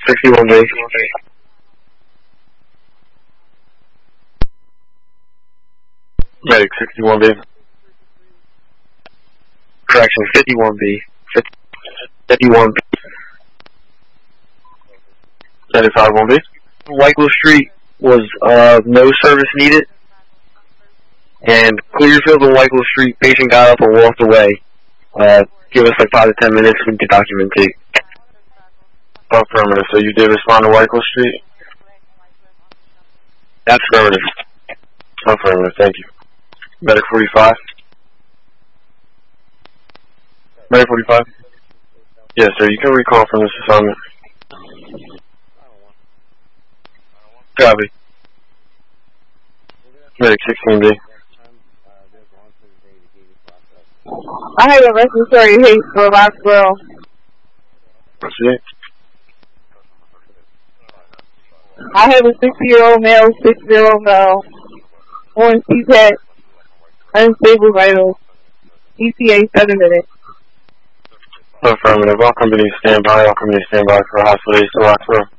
61B. Medic 61B. Correction, 51B. 51B. 95-1B. Whiteville Street was no service needed, and Clearfield and Whiteville Street, patient got up and walked away. Give us like 5 to 10 minutes, we can documentate. Affirmative. So you did respond to Whiteville Street? That's affirmative. Affirmative, thank you. Medic 45? Medic 45? Yes, sir, you can recall from this assignment. Copy. Medic 16B. I have a respiratory hate for Roswell. Proceed. I have a 60-year-old male, 6-year-old male, on CPAP, unstable vitals, ETA 7 minutes. Affirmative. All companies stand by. All companies stand by for hospital to Roxborough.